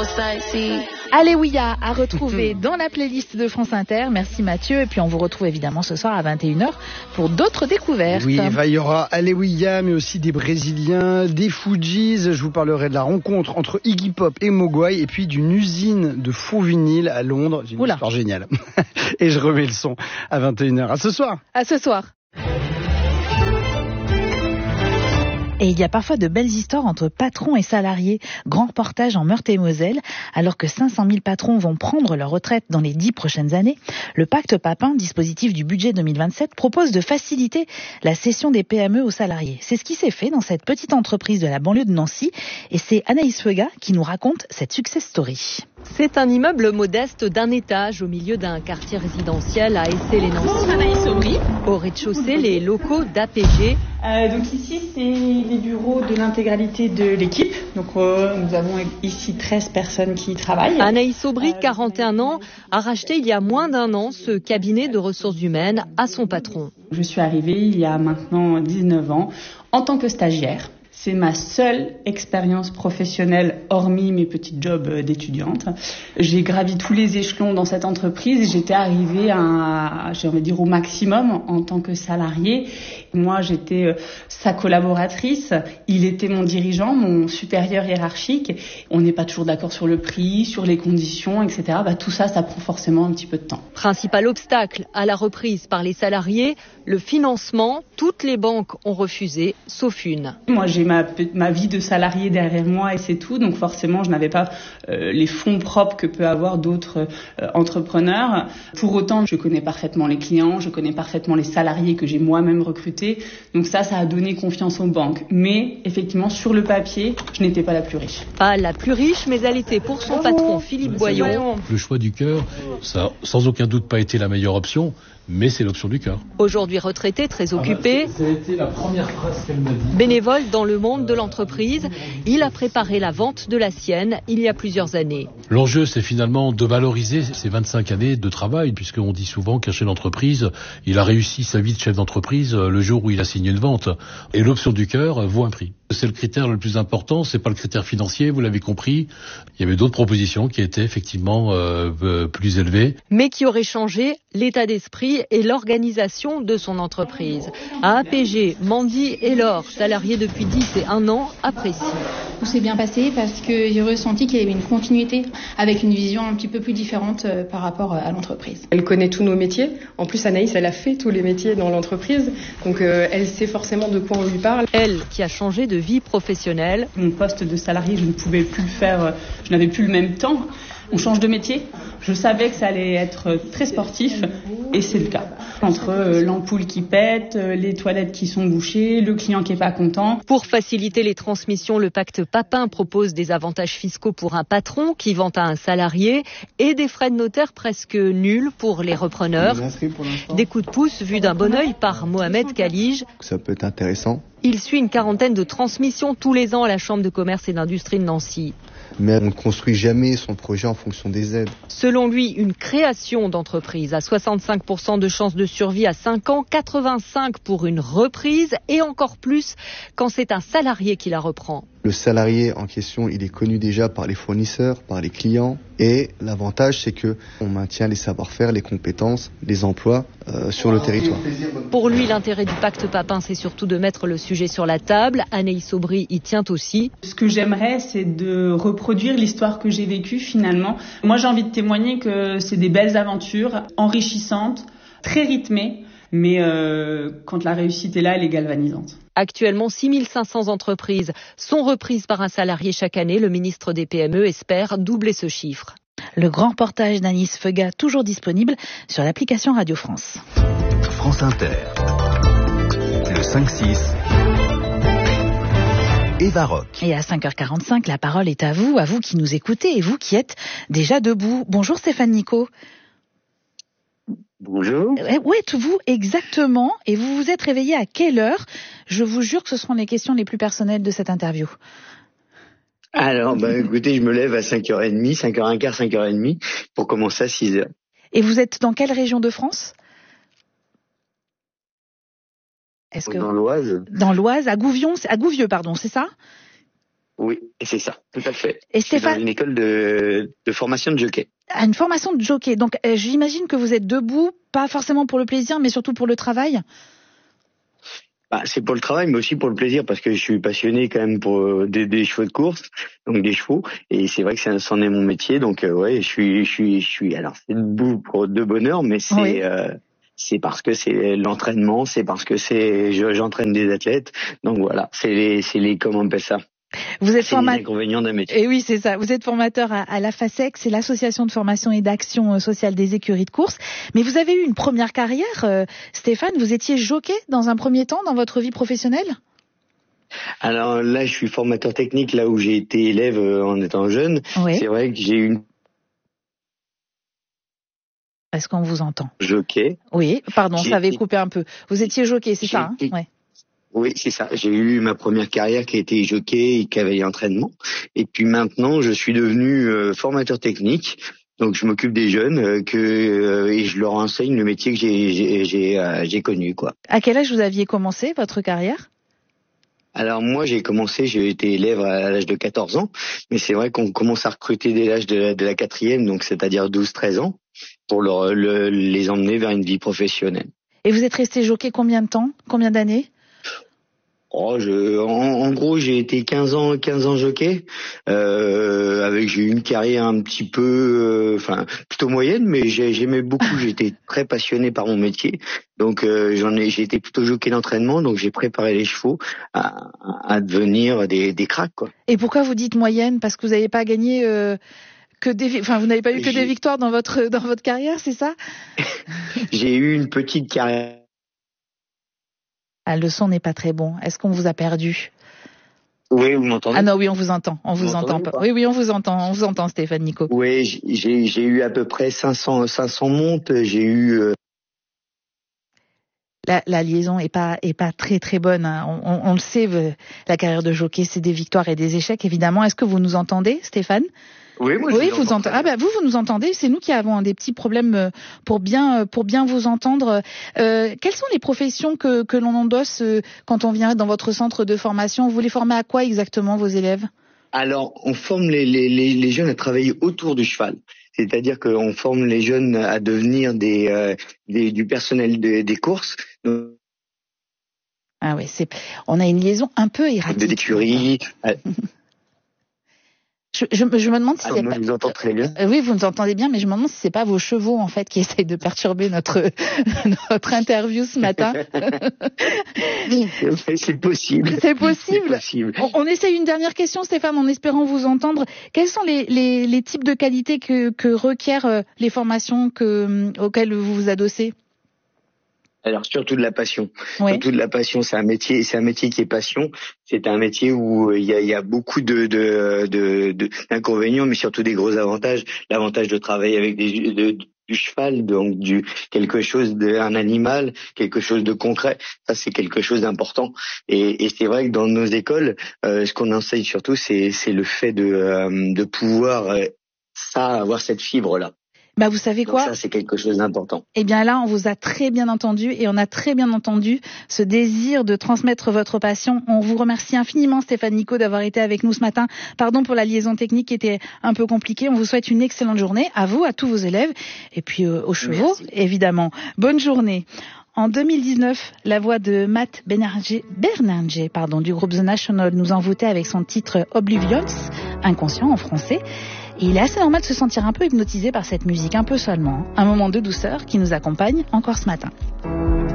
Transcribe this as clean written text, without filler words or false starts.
Alléluia à retrouver dans la playlist de France Inter. Merci Mathieu. Et puis on vous retrouve évidemment ce soir à 21h pour d'autres découvertes. Oui, il y aura Alléluia, mais aussi des Brésiliens, des Fujis. Je vous parlerai de la rencontre entre Iggy Pop et Mogwai, et puis d'une usine de faux vinyles à Londres. J'ai une histoire géniale. Et je remets le son à 21h. À ce soir. À ce soir. Et il y a parfois de belles histoires entre patrons et salariés. Grand reportage en Meurthe-et-Moselle. Alors que 500 000 patrons vont prendre leur retraite dans les 10 prochaines années, le Pacte Papin, dispositif du budget 2027, propose de faciliter la cession des PME aux salariés. C'est ce qui s'est fait dans cette petite entreprise de la banlieue de Nancy. Et c'est Anaïs Feuga qui nous raconte cette success story. C'est un immeuble modeste d'un étage au milieu d'un quartier résidentiel à Essey-les-Nancy. Au rez-de-chaussée, les locaux d'APG. Donc ici, c'est les bureaux de l'intégralité de l'équipe. Donc nous avons ici 13 personnes qui y travaillent. Anaïs Aubry, 41 ans, a racheté il y a moins d'un an ce cabinet de ressources humaines à son patron. Je suis arrivée il y a maintenant 19 ans en tant que stagiaire. C'est ma seule expérience professionnelle, hormis mes petits jobs d'étudiante. J'ai gravi tous les échelons dans cette entreprise et j'étais arrivée au maximum en tant que salariée. Moi, j'étais sa collaboratrice. Il était mon dirigeant, mon supérieur hiérarchique. On n'est pas toujours d'accord sur le prix, sur les conditions, etc. Tout ça, ça prend forcément un petit peu de temps. Principal obstacle à la reprise par les salariés, le financement. Toutes les banques ont refusé, sauf une. Moi, j'ai ma vie de salarié derrière moi et c'est tout. Donc forcément, je n'avais pas les fonds propres que peut avoir d'autres entrepreneurs. Pour autant, je connais parfaitement les clients, je connais parfaitement les salariés que j'ai moi-même recrutés. Donc ça a donné confiance aux banques. Mais effectivement, sur le papier, je n'étais pas la plus riche. Pas la plus riche, mais elle était pour son patron, Philippe Boyon. Le choix du cœur, ça n'a sans aucun doute pas été la meilleure option. Mais c'est l'option du cœur. Aujourd'hui retraité, très occupé, ça a été la première phrase qu'elle m'a dit. Bénévole dans le monde de l'entreprise, il a préparé la vente de la sienne il y a plusieurs années. L'enjeu, c'est finalement de valoriser ces 25 années de travail, puisqu'on dit souvent qu'un chef d'entreprise, il a réussi sa vie de chef d'entreprise le jour où il a signé une vente. Et l'option du cœur vaut un prix. C'est le critère le plus important, c'est pas le critère financier, vous l'avez compris. Il y avait d'autres propositions qui étaient effectivement plus élevées. Mais qui auraient changé l'état d'esprit et l'organisation de son entreprise. À APG, Mandy et Laure, salariés depuis 10 et 1 an, apprécient. Tout s'est bien passé parce que j'ai ressenti qu'il y avait une continuité avec une vision un petit peu plus différente par rapport à l'entreprise. Elle connaît tous nos métiers. En plus, Anaïs, elle a fait tous les métiers dans l'entreprise. Donc, elle sait forcément de quoi on lui parle. Elle, qui a changé de vie professionnelle. Mon poste de salarié, je ne pouvais plus le faire. Je n'avais plus le même temps. On change de métier. Je savais que ça allait être très sportif et c'est le cas. Entre l'ampoule qui pète, les toilettes qui sont bouchées, le client qui est pas content. Pour faciliter les transmissions, le Pacte Papin propose des avantages fiscaux pour un patron qui vend à un salarié et des frais de notaire presque nuls pour les repreneurs. Des coups de pouce vus d'un bon œil par Mohamed Khalij. Ça peut être intéressant. Il suit une quarantaine de transmissions tous les ans à la Chambre de commerce et d'industrie de Nancy. Mais on ne construit jamais son projet en fonction des aides. Selon lui, une création d'entreprise a 65% de chances de survie à 5 ans, 85% pour une reprise et encore plus quand c'est un salarié qui la reprend. Le salarié en question, il est connu déjà par les fournisseurs, par les clients. Et l'avantage, c'est que on maintient les savoir-faire, les compétences, les emplois sur le territoire. Pour lui, l'intérêt du Pacte Papin, c'est surtout de mettre le sujet sur la table. Anaïs Aubry y tient aussi. Ce que j'aimerais, c'est de reproduire l'histoire que j'ai vécue finalement. Moi, j'ai envie de témoigner que c'est des belles aventures, enrichissantes, très rythmées. Mais quand la réussite est là, elle est galvanisante. Actuellement, 6500 entreprises sont reprises par un salarié chaque année. Le ministre des PME espère doubler ce chiffre. Le grand reportage d'Anaïs Feuga, toujours disponible sur l'application Radio France. France Inter, le 5-6, Eva Rock. Et à 5h45, la parole est à vous qui nous écoutez et vous qui êtes déjà debout. Bonjour Stéphane Nico. Bonjour. Où êtes-vous exactement et vous vous êtes réveillé à quelle heure? Je vous jure que ce seront les questions les plus personnelles de cette interview. Alors, écoutez, je me lève à 5h30, 5h15, 5h30 pour commencer à 6h. Et vous êtes dans quelle région de France? Dans l'Oise. Dans l'Oise, à Gouvieux, pardon, c'est ça? Oui, c'est ça, tout à fait. Et Stéphane, dans une école de formation de jockey. Une formation de jockey. Donc, j'imagine que vous êtes debout, pas forcément pour le plaisir, mais surtout pour le travail. C'est pour le travail, mais aussi pour le plaisir, parce que je suis passionné quand même pour des chevaux de course, donc des chevaux, et c'est vrai que c'en est mon métier. Donc ouais, je suis. Alors c'est debout de bonheur, mais c'est. Oui. C'est parce que c'est l'entraînement, c'est parce que j'entraîne des athlètes. Donc voilà, c'est les comment on appelle ça. Vous êtes les inconvénients d'un métier. Et oui, c'est ça. Vous êtes formateur à la FASEC, c'est l'association de formation et d'action sociale des écuries de course. Mais vous avez eu une première carrière, Stéphane. Vous étiez jockey dans un premier temps dans votre vie professionnelle? Alors là, je suis formateur technique là où j'ai été élève en étant jeune. Oui. C'est vrai que j'ai eu une. Est-ce qu'on vous entend? Jockey. Oui, pardon, ça avait coupé un peu. Vous étiez jockey, c'est ça, hein? Ouais. Oui, c'est ça. J'ai eu ma première carrière qui a été jockey et cavalier entraînement. Et puis maintenant, je suis devenu formateur technique. Donc, je m'occupe des jeunes et je leur enseigne le métier que j'ai connu, quoi. À quel âge vous aviez commencé votre carrière? Alors moi, j'ai été élève à l'âge de 14 ans. Mais c'est vrai qu'on commence à recruter dès l'âge de la 4e, donc c'est-à-dire 12-13 ans, pour les emmener vers une vie professionnelle. Et vous êtes resté jockey combien de temps? Combien d'années? En gros, j'ai été 15 ans jockey. J'ai eu une carrière un petit peu, plutôt moyenne, mais j'aimais beaucoup. J'étais très passionné par mon métier. Donc, j'ai été plutôt jockey d'entraînement. Donc, j'ai préparé les chevaux à devenir des cracks, quoi. Et pourquoi vous dites moyenne? Parce que vous n'avez pas gagné, vous n'avez pas eu que des victoires dans votre carrière, c'est ça? J'ai eu une petite carrière. Ah, le son n'est pas très bon. Est-ce qu'on vous a perdu? Oui, vous m'entendez? Ah non, oui, on vous entend. On vous entend pas. Oui, on vous entend. On vous entend, Stéphane Nicot. Oui, j'ai eu à peu près 500 montes. J'ai eu. La liaison est pas très très bonne. Hein. On le sait, la carrière de jockey, c'est des victoires et des échecs, évidemment. Est-ce que vous nous entendez, Stéphane? Oui, moi je vous entends. Vous nous entendez. C'est nous qui avons des petits problèmes pour bien vous entendre. Quelles sont les professions que l'on endosse quand on vient dans votre centre de formation? Vous les formez à quoi exactement, vos élèves? Alors, on forme les jeunes à travailler autour du cheval. C'est-à-dire qu'on forme les jeunes à devenir du personnel des courses. Ah oui, on a une liaison un peu erratique. De l'écurie. Je me demande si moi, je vous entends très bien. Oui, vous nous entendez bien, mais je me demande si c'est pas vos chevaux en fait qui essayent de perturber notre interview ce matin. C'est possible. C'est possible. On essaye une dernière question, Stéphane, en espérant vous entendre. Quels sont les types de qualités que requièrent les formations auxquelles vous vous adossez? Alors surtout de la passion. Oui. Surtout de la passion, c'est un métier qui est passion. C'est un métier où il y a beaucoup d'inconvénients, mais surtout des gros avantages. L'avantage de travailler avec du cheval, donc quelque chose d'un animal, quelque chose de concret. Ça, c'est quelque chose d'important. Et c'est vrai que dans nos écoles, ce qu'on enseigne surtout, c'est le fait de pouvoir avoir cette fibre-là. Vous savez quoi? Donc ça, c'est quelque chose d'important. Eh bien là, on vous a très bien entendu et on a très bien entendu ce désir de transmettre votre passion. On vous remercie infiniment, Stéphane Nicot, d'avoir été avec nous ce matin. Pardon pour la liaison technique qui était un peu compliquée. On vous souhaite une excellente journée, à vous, à tous vos élèves et puis aux chevaux, évidemment. Bonne journée. En 2019, la voix de Matt Berninger, du groupe The National nous envoûtait avec son titre Oblivions, inconscient en français. Et il est assez normal de se sentir un peu hypnotisé par cette musique, un peu seulement. Un moment de douceur qui nous accompagne encore ce matin.